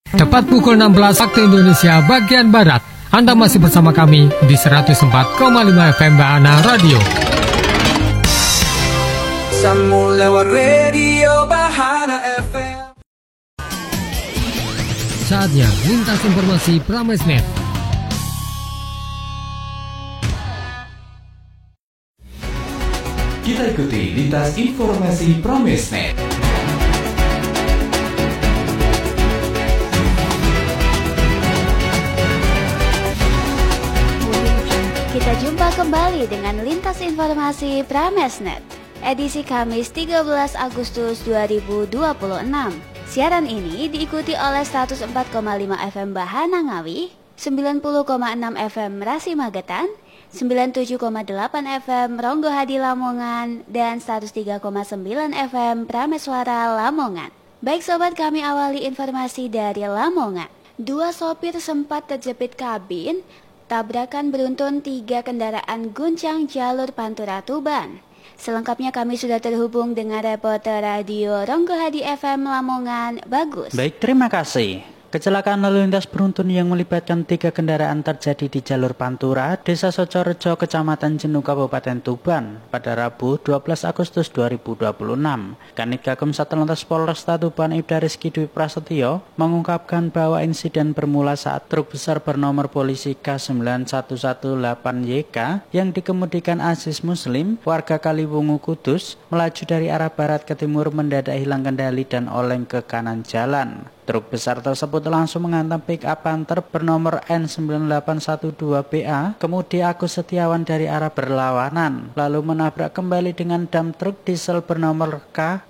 Tepat pukul 16 waktu Indonesia bagian Barat, Anda masih bersama kami di 104,5 FM Bahana Radio. Sambung lewat radio Bahana FM. Saatnya lintas informasi Pramesnet. Kita ikuti lintas informasi Pramesnet. Kita jumpa kembali dengan lintas informasi Pramesnet, edisi Kamis 13 Agustus 2026. Siaran ini diikuti oleh 104,5 FM Bahana Ngawi, 90,6 FM Rasi Magetan, 97,8 FM Ronggo Hadi Lamongan, dan 103,9 FM Prameswara Lamongan. Baik sobat, kami awali informasi dari Lamongan. Dua sopir sempat terjepit kabin. Tabrakan beruntun 3 kendaraan guncang jalur Pantura Tuban. Selengkapnya kami sudah terhubung dengan reporter radio Ronggo Hadi FM Lamongan, Bagus. Baik, terima kasih. Kecelakaan lalu lintas beruntun yang melibatkan 3 kendaraan terjadi di jalur Pantura, Desa Socorejo, Kecamatan Jenuh, Kabupaten Tuban pada Rabu 12 Agustus 2026. Kanit Gakum Satlantas Polresta Tuban Ibda Rizky Dwi Prasetyo mengungkapkan bahwa insiden bermula saat truk besar bernomor polisi K9118YK yang dikemudikan Aziz Muslim, warga Kaliwungu Kudus, melaju dari arah barat ke timur mendadak hilang kendali dan oleng ke kanan jalan. Truk besar tersebut langsung menghantam pick-up Panther bernomor N9812BA, kemudi Agus Setiawan dari arah berlawanan, lalu menabrak kembali dengan dam truk diesel bernomor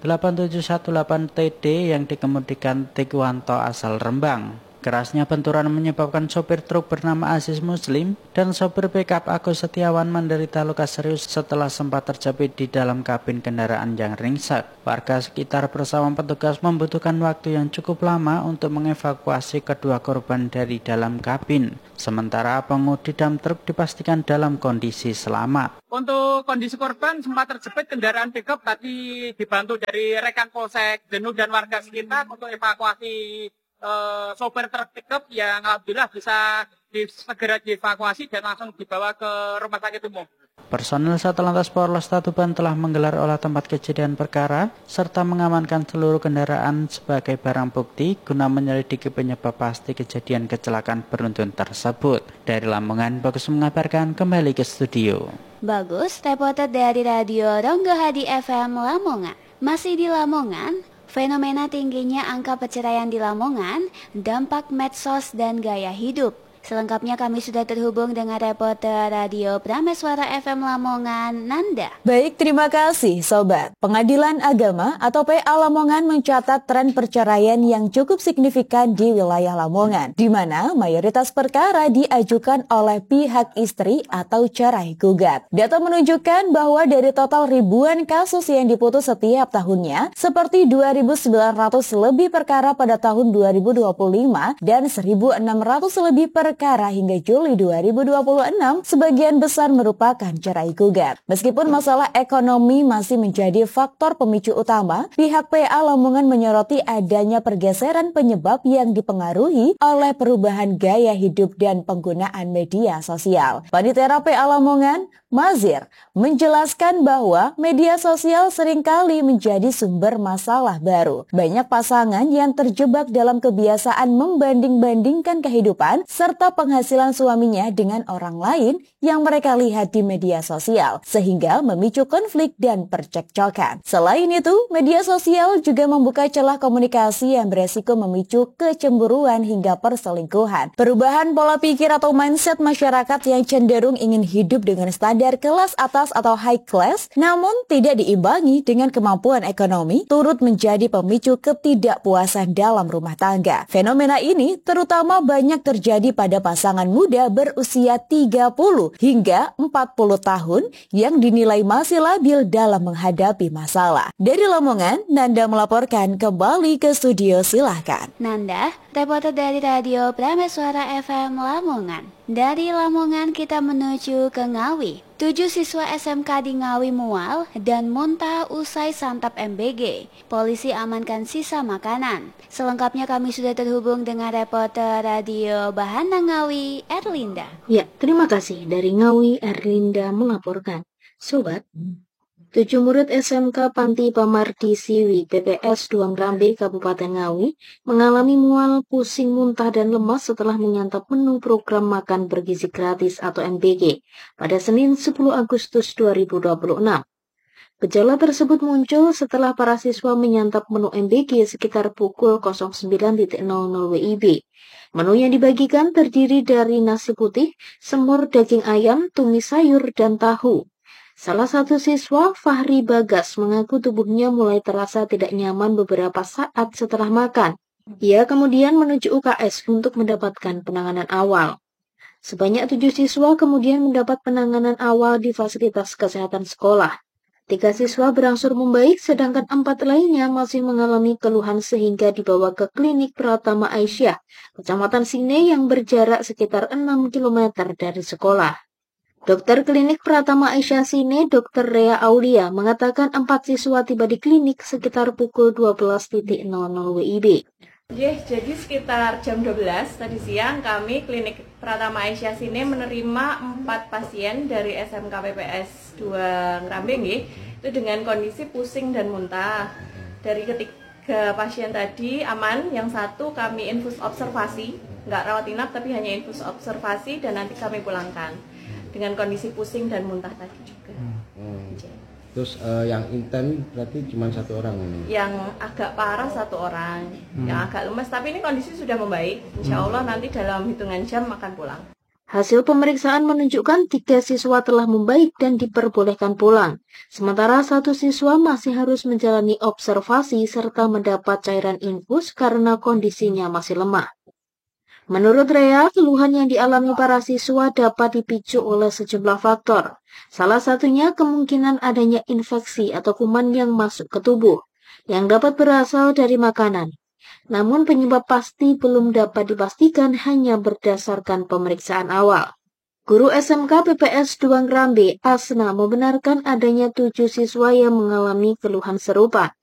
K8718TD yang dikemudikan Tikwanto asal Rembang. Kerasnya benturan menyebabkan sopir truk bernama Aziz Muslim dan sopir pickup Agus Setiawan menderita luka serius setelah sempat terjepit di dalam kabin kendaraan yang ringsek. Warga sekitar bersama petugas membutuhkan waktu yang cukup lama untuk mengevakuasi kedua korban dari dalam kabin. Sementara pengemudi dam truk dipastikan dalam kondisi selamat. Untuk kondisi korban sempat terjepit kendaraan pickup, tadi dibantu dari rekan Polsek Jenuh dan warga sekitar untuk evakuasi sopir truk pickup yang alhamdulillah bisa segera dievakuasi dan langsung dibawa ke rumah sakit umum. Personel Satlantas Polresta Tuban telah menggelar olah tempat kejadian perkara serta mengamankan seluruh kendaraan sebagai barang bukti guna menyelidiki penyebab pasti kejadian kecelakaan beruntun tersebut. Dari Lamongan, Bagus mengabarkan, kembali ke studio. Bagus, reporter dari radio Ronggo Hadi FM Lamongan. Masih di Lamongan, fenomena tingginya angka perceraian di Lamongan, dampak medsos dan gaya hidup. Selengkapnya kami sudah terhubung dengan reporter radio Prameswara FM Lamongan, Nanda. Baik, terima kasih Sobat. Pengadilan Agama atau PA Lamongan mencatat tren perceraian yang cukup signifikan di wilayah Lamongan, di mana mayoritas perkara diajukan oleh pihak istri atau cerai gugat. Data menunjukkan bahwa dari total ribuan kasus yang diputus setiap tahunnya, seperti 2.900 lebih perkara pada tahun 2025 dan 1.600 lebih perkara hingga Juli 2026, sebagian besar merupakan cerai gugat. Meskipun masalah ekonomi masih menjadi faktor pemicu utama, pihak PA Lamongan menyoroti adanya pergeseran penyebab yang dipengaruhi oleh perubahan gaya hidup dan penggunaan media sosial. Panitera PA Lamongan, Mazir, menjelaskan bahwa media sosial seringkali menjadi sumber masalah baru. Banyak pasangan yang terjebak dalam kebiasaan membanding-bandingkan kehidupan serta penghasilan suaminya dengan orang lain yang mereka lihat di media sosial, sehingga memicu konflik dan percekcokan. Selain itu, media sosial juga membuka celah komunikasi yang beresiko memicu kecemburuan hingga perselingkuhan. Perubahan pola pikir atau mindset masyarakat yang cenderung ingin hidup dengan standar kelas atas atau high class, namun tidak diimbangi dengan kemampuan ekonomi, turut menjadi pemicu ketidakpuasan dalam rumah tangga. Fenomena ini terutama banyak terjadi pada pasangan muda berusia 30 hingga 40 tahun yang dinilai masih labil dalam menghadapi masalah. Dari Lamongan, Nanda melaporkan, kembali ke studio, silahkan. Nanda, reporter dari radio Prameswara FM Lamongan. Dari Lamongan kita menuju ke Ngawi. 7 siswa SMK di Ngawi mual dan muntah usai santap MBG. Polisi amankan sisa makanan. Selengkapnya kami sudah terhubung dengan reporter Radio Bahana Ngawi, Erlinda. Ya, terima kasih. Dari Ngawi, Erlinda melaporkan. Sobat, 7 murid SMK Panti Pamardi Siwi, PPS Duangrambe, Kabupaten Ngawi, mengalami mual, pusing, muntah, dan lemas setelah menyantap menu program makan bergizi gratis atau MBG pada Senin 10 Agustus 2026. Gejala tersebut muncul setelah para siswa menyantap menu MBG sekitar pukul 09.00 WIB. Menu yang dibagikan terdiri dari nasi putih, semur daging ayam, tumis sayur, dan tahu. Salah satu siswa, Fahri Bagas, mengaku tubuhnya mulai terasa tidak nyaman beberapa saat setelah makan. Ia kemudian menuju UKS untuk mendapatkan penanganan awal. Sebanyak 7 siswa kemudian mendapat penanganan awal di fasilitas kesehatan sekolah. 3 siswa berangsur membaik, sedangkan 4 lainnya masih mengalami keluhan sehingga dibawa ke klinik Pratama Aisyah, Kecamatan Sine yang berjarak sekitar 6 km dari sekolah. Dokter klinik Pratama Aisyah Sine, Dr. Rea Aulia, mengatakan 4 siswa tiba di klinik sekitar pukul 12.00 WIB. Jadi sekitar jam 12 tadi siang kami klinik Pratama Aisyah Sine menerima 4 pasien dari SMK PPS 2 Ngrambe itu dengan kondisi pusing dan muntah. Dari ketiga pasien tadi aman, yang satu kami infus observasi, nggak rawat inap tapi hanya infus observasi dan nanti kami pulangkan dengan kondisi pusing dan muntah tadi juga. Terus yang intens berarti cuma 1 orang ini? Yang agak parah 1 orang, yang agak lemas, tapi ini kondisi sudah membaik. Insya Allah nanti dalam hitungan jam akan pulang. Hasil pemeriksaan menunjukkan 3 siswa telah membaik dan diperbolehkan pulang. Sementara 1 siswa masih harus menjalani observasi serta mendapat cairan infus karena kondisinya masih lemah. Menurut Rea, keluhan yang dialami para siswa dapat dipicu oleh sejumlah faktor. Salah satunya kemungkinan adanya infeksi atau kuman yang masuk ke tubuh, yang dapat berasal dari makanan. Namun penyebab pasti belum dapat dipastikan hanya berdasarkan pemeriksaan awal. Guru SMK PPS 2 Ngrambe, Asna, membenarkan adanya 7 siswa yang mengalami keluhan serupa.